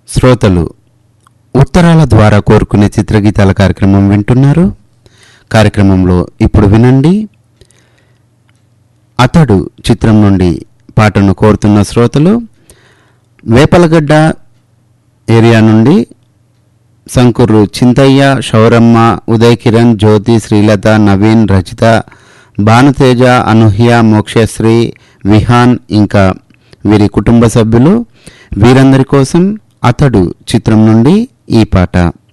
శ్రోతలు ఉత్తరాల ద్వారా కోరుకునే చిత్రగీతాల కార్యక్రమం వింటున్నారు. కార్యక్రమంలో ఇప్పుడు వినండి. అతడు చిత్రం నుండి పాటను కోరుతున్న శ్రోతలు వేపలగడ్డ ఏరియా నుండి సంకుర్రు చింతయ్య, శౌరమ్మ, ఉదయ్ కిరణ్, జ్యోతి, శ్రీలత, నవీన్, రజిత, భానుతేజ, అనూహ్య, మోక్షశ్రీ, విహాన్ ఇంకా వీరి కుటుంబ సభ్యులు వీరందరి కోసం అతడు చిత్రం నుండి ఈ పాట.